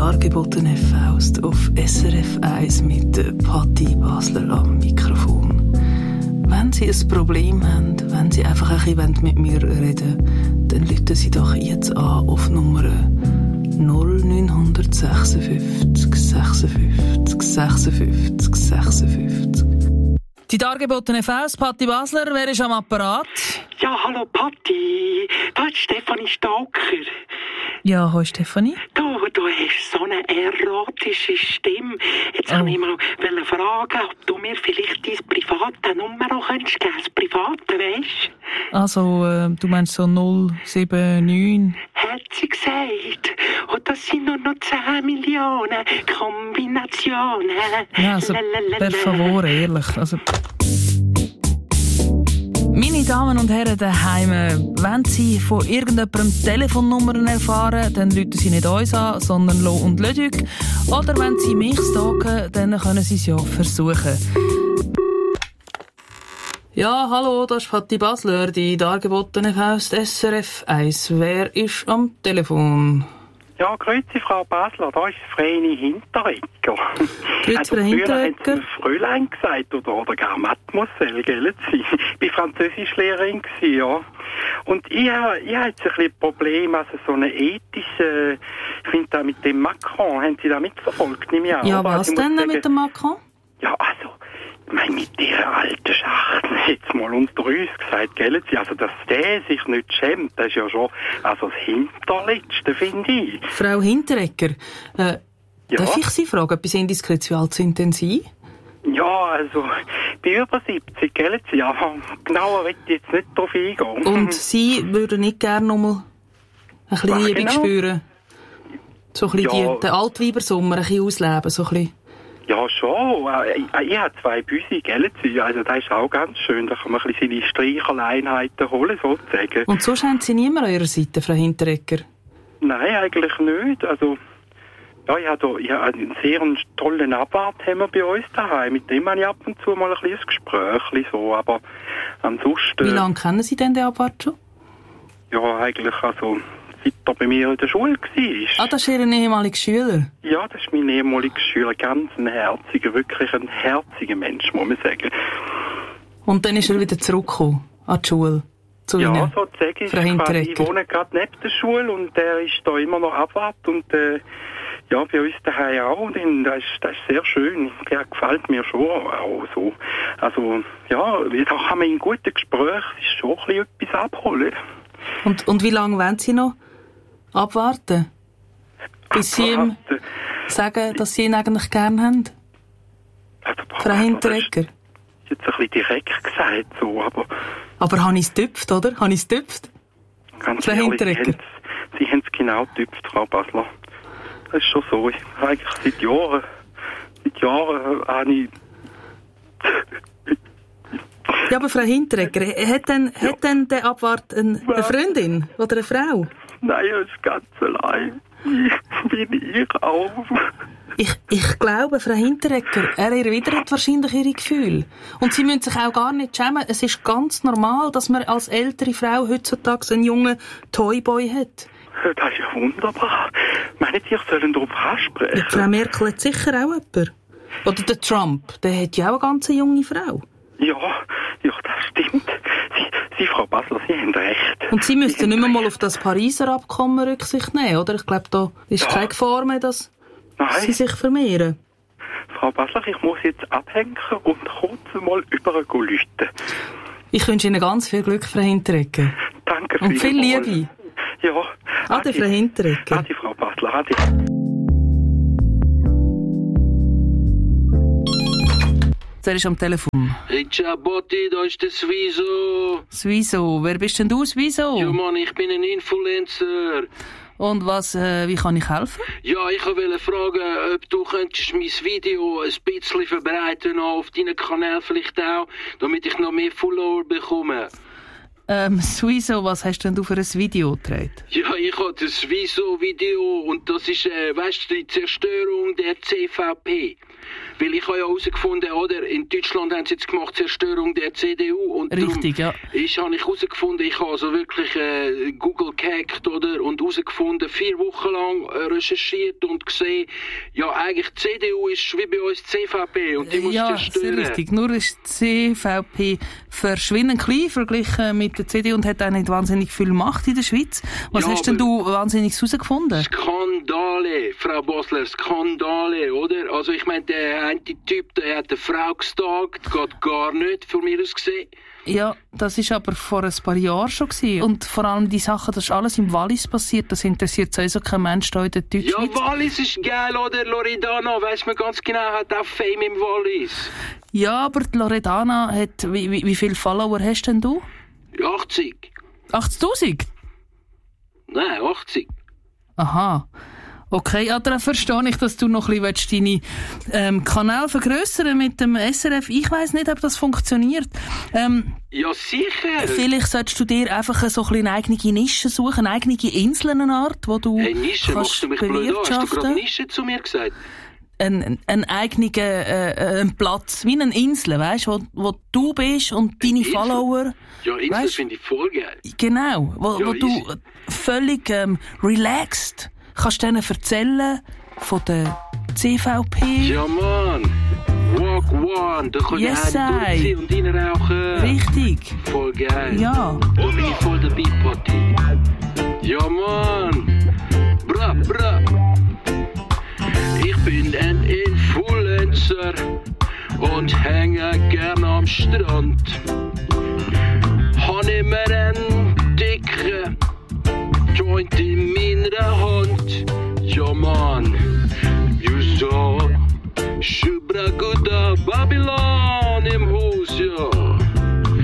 dargebotene Faust auf SRF 1 mit Patti Basler am Mikrofon. Wenn Sie ein Problem haben, wenn Sie einfach ein bisschen mit mir reden wollen, dann rufen Sie doch jetzt an auf Nummer 0956 56 56 56. Die dargebotene Faust, Patti Basler, wer ist am Apparat? Ja, hallo Patti, da ist Stefanie Stalker. Ja, hallo Stefanie. Du hast so eine erotische Stimme. Jetzt wollte ich mal fragen, ob du mir vielleicht deine private Nummer noch geben könntest. Das private, weisst? Also, du meinst so 079? Hat sie gesagt. Und das sind nur noch 10 Millionen Kombinationen. Ja, also, per favore, ehrlich. Also... Meine Damen und Herren daheim, wenn Sie von irgendjemandem Telefonnummern erfahren, dann rufen Sie nicht uns an, sondern Lo und Ludwig. Oder wenn Sie mich stalken, dann können Sie es ja versuchen. Ja, hallo, das ist Patti Basler, die dargebotene Faust SRF 1. Wer ist am Telefon? Ja, grüezi Frau Basler, da ist Vreni Hinteregger. Grüezi Frau Hinteregger. Haben Sie Fräulein gesagt oder gar Mademoiselle, gell? Ich war Französischlehrerin, ja. Und ich habe jetzt ein bisschen Problem, also so eine ethische, ich finde da mit dem Macron, haben Sie da mitverfolgt? Ja, was denn mit dem Macron? Ja, also, ich meine, mit dieser alten Schachtel, jetzt mal unter uns gesagt, gell? Also, dass der sich nicht schämt, das ist ja schon, also das Hinterletzte, finde ich. Frau Hinteregger, darf ich Sie fragen, etwas indiskret, wie alt sind denn Sie? Ja, also, ich bin über 70, gell? Ja, genauer will ich jetzt nicht drauf eingehen. Und Sie würden nicht gerne nochmal ein bisschen Liebe spüren? So ein bisschen den Altweibersommer ein bisschen ausleben, so ein bisschen? Ja, schon. Ich habe 2 Büsi, gell? Also das ist auch ganz schön. Da kann man ein bisschen seine Streicherleinheiten holen, sozusagen. Und sonst haben Sie niemand an Ihrer Seite, Frau Hinteregger? Nein, eigentlich nicht. Also, ja, ich habe einen sehr tollen Abwart haben wir bei uns daheim. Mit dem habe ich ab und zu mal ein kleines Gespräch, so. Aber ansonsten... Wie lange kennen Sie denn den Abwart schon? Ja, eigentlich, also... seit er bei mir in der Schule war. Ah, das ist Ihr ehemaliger Schüler? Ja, das ist mein ehemaliger Schüler. Ganz ein herziger, wirklich ein herziger Mensch, muss man sagen. Und dann ist er wieder zurückgekommen an die Schule? Zu ja, Ihnen, sozusagen. Frau Hinteregger. Ich wohne gerade neben der Schule und der ist da immer noch abwart. Und ja, bei uns daheim auch. Und das ist sehr schön. Der gefällt mir schon auch so. Also, ja, da kann man in guten Gesprächen schon ein bisschen etwas abholen. Und wie lange wollen Sie noch abwarten? Bis Sie ihm sagen, dass Sie ihn eigentlich gern haben? Also, Frau Hinteregger? Das ist jetzt ein bisschen direkt gesagt, so, aber habe ich es getüpft, oder? Habe ich es getüpft? Ganz Frau ehrlich, Hinteregger? Sie haben es genau getüpft, Frau Basler. Das ist schon so. Eigentlich seit Jahren habe ich... Ja, aber Frau Hinteregger, hat denn der Abwart eine Freundin oder eine Frau? Nein, er ist ganz allein. Bin ich auch. Ich glaube, Frau Hinteregger, er erwidert wahrscheinlich Ihre Gefühle. Und Sie müssen sich auch gar nicht schämen. Es ist ganz normal, dass man als ältere Frau heutzutage einen jungen Toyboy hat. Das ist ja wunderbar. Meinen Sie, ich soll darauf ansprechen? Ja, Frau Merkel hat sicher auch jemanden. Oder der Trump, der hat ja auch eine ganz junge Frau. Ja, das stimmt. Sie, Frau Basler, Sie haben recht. Und Sie müssten nicht mehr mal auf das Pariser Abkommen Rücksicht nehmen, oder? Ich glaube, da ist keine Gefahr mehr, dass Sie sich vermehren. Frau Basler, ich muss jetzt abhängen und kurz mal überlüten. Ich wünsche Ihnen ganz viel Glück, Frau Hinteregger. Danke vielmals. Und viel Liebe. Ja. Ade, Frau Hinteregger. Ade, Frau Basler. Ade. Der ist am Telefon. Hey, ciao Botti, da ist der Swiso. Swiso, wer bist denn du, Swiso? Ja Mann, ich bin ein Influencer. Und wie kann ich helfen? Ja, ich wollte fragen, ob du könntest mein Video ein bisschen verbreiten auf deinen Kanal vielleicht auch, damit ich noch mehr Follower bekomme. Swiso, was hast denn du für ein Video gedreht? Ja, ich habe das Swiso-Video und das ist, weißt du, die Zerstörung Zerstörung der CVP. Weil ich habe ja herausgefunden, oder, in Deutschland haben sie jetzt gemacht, Zerstörung der CDU. Und richtig, ja. Habe ich herausgefunden, ich habe also wirklich Google gehackt, oder, und herausgefunden, 4 Wochen lang recherchiert und gesehen, ja, eigentlich die CDU ist wie bei uns die CVP und die muss zerstören. Ja, sehr richtig. Nur ist die CVP verschwindend klein verglichen mit der CDU und hat auch nicht wahnsinnig viel Macht in der Schweiz. Was hast denn du wahnsinnig herausgefunden? Skandale, Frau Basler, Skandale, oder? Also ich meine, der eine Typ, der hat eine Frau gestalkt, geht gar nicht, von mir aus gesehen. Ja, das ist aber vor ein paar Jahren schon gewesen. Und vor allem die Sachen, das ist alles im Wallis passiert, das interessiert sowieso kein Mensch da in der Deutschschweiz. Ja, Wallis ist geil, oder? Loredana, weiss man ganz genau, hat auch Fame im Wallis. Ja, aber die Loredana hat, wie viele Follower hast denn du? 80. 80'000? Nein, 80. Aha. Okay, ja, dann verstehe ich, dass du noch ein bisschen deine Kanäle vergrössern mit dem SRF. Ich weiss nicht, ob das funktioniert. Ja, sicher. Vielleicht solltest du dir einfach so eine eigene Nische suchen, eine eigene Insel, eine Art, wo du Nische, kannst machst du mich blöd an? Hast du gerade Nische zu mir gesagt? Ein eigenen Platz, wie eine Insel, weißt du, wo du bist und deine Follower. Ja, Insel finde ich voll geil. Genau, wo du völlig relaxed kannst denen erzählen von der CVP. Ja, Mann. Walk one. Da können wir durchziehen und reinrauchen. Richtig. Voll geil. Ja. Da bin ich voll dabei, Party. Ja, Mann. Bra, bra. Ich bin ein Influencer und hänge gern am Strand.